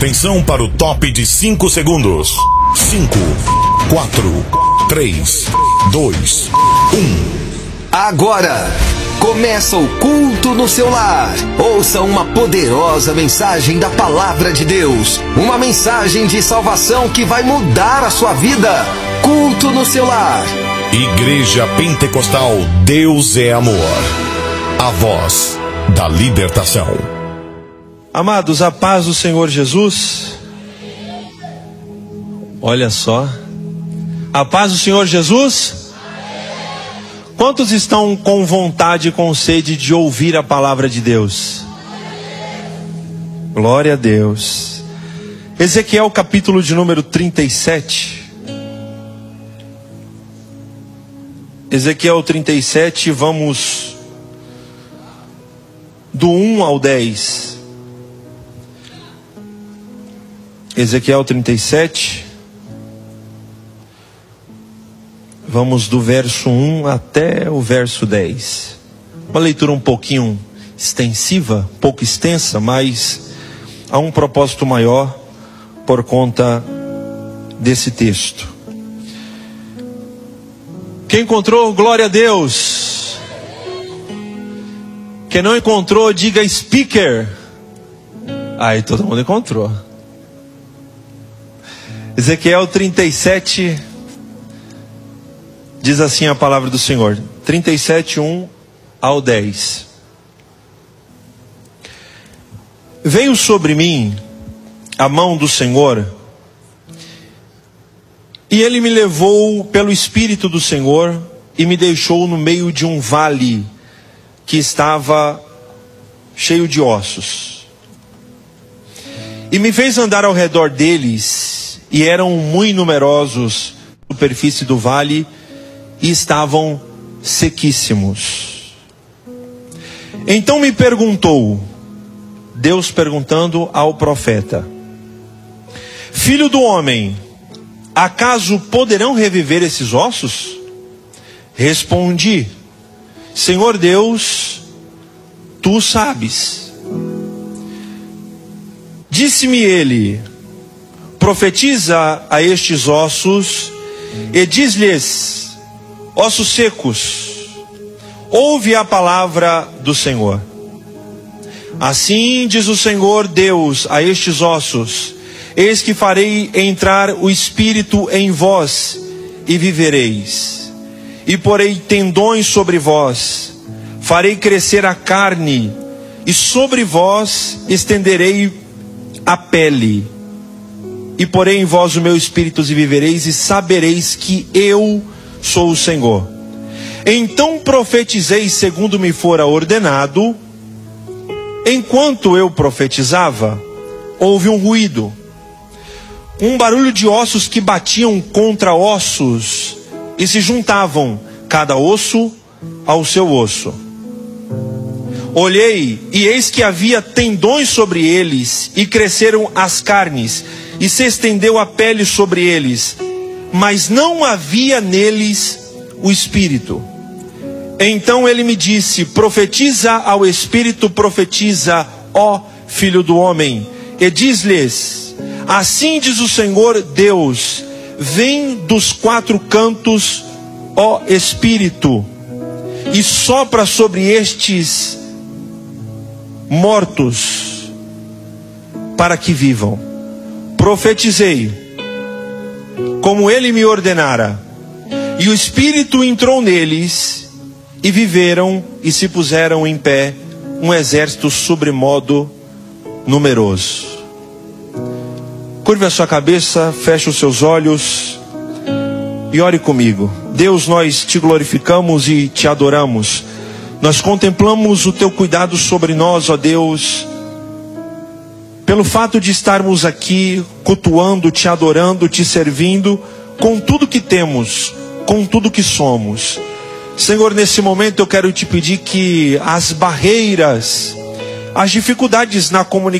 Atenção para o top de 5 segundos. 5, 4, 3, 2, 1. Agora começa o culto no seu lar. Ouça uma poderosa mensagem da palavra de Deus. Uma mensagem de salvação que vai mudar a sua vida. Culto no seu lar. Igreja Pentecostal Deus é Amor. A voz da libertação. Amados, a paz do Senhor Jesus. Olha só. A paz do Senhor Jesus. Quantos estão com vontade e com sede de ouvir a palavra de Deus? Glória a Deus. Ezequiel capítulo de número 37. Ezequiel 37, vamos do 1 ao 10. Ezequiel 37, vamos do verso 1 até o verso 10. Uma leitura um pouquinho extensiva, um pouco extensa, mas há um propósito maior por conta desse texto. Quem encontrou, glória a Deus. Quem não encontrou, diga speaker. Aí todo mundo encontrou. Ezequiel 37, diz assim a palavra do Senhor. 37, 1 ao 10. Veio sobre mim a mão do Senhor, e Ele me levou pelo Espírito do Senhor, e me deixou no meio de um vale, que estava cheio de ossos. E me fez andar ao redor deles, e eram muito numerosos na superfície do vale, e estavam sequíssimos. Então me perguntou, Deus perguntando ao profeta: Filho do homem, acaso poderão reviver esses ossos? Respondi: Senhor Deus, tu sabes. Disse-me ele: profetiza a estes ossos e diz-lhes: ossos secos, ouve a palavra do Senhor. Assim diz o Senhor Deus a estes ossos: eis que farei entrar o Espírito em vós, e vivereis. E porei tendões sobre vós, farei crescer a carne, e sobre vós estenderei a pele. E porei em vós o meu Espírito, e vivereis, e sabereis que eu sou o Senhor. Então profetizei segundo me fora ordenado. Enquanto eu profetizava, houve um ruído, um barulho de ossos que batiam contra ossos e se juntavam, cada osso ao seu osso. Olhei, e eis que havia tendões sobre eles, e cresceram as carnes, e se estendeu a pele sobre eles, mas não havia neles o Espírito. Então ele me disse: profetiza ao Espírito, profetiza, ó filho do homem, e diz-lhes: assim diz o Senhor Deus, vem dos 4 cantos, ó Espírito, e sopra sobre estes mortos, para que vivam. Profetizei, como ele me ordenara, e o Espírito entrou neles, e viveram, e se puseram em pé, um exército sobremodo numeroso. Curve a sua cabeça, feche os seus olhos, e ore comigo. Deus, nós te glorificamos e te adoramos. Nós contemplamos o teu cuidado sobre nós, ó Deus, pelo fato de estarmos aqui cultuando, te adorando, te servindo, com tudo que temos, com tudo que somos. Senhor, nesse momento eu quero te pedir que as barreiras, as dificuldades na comunicação,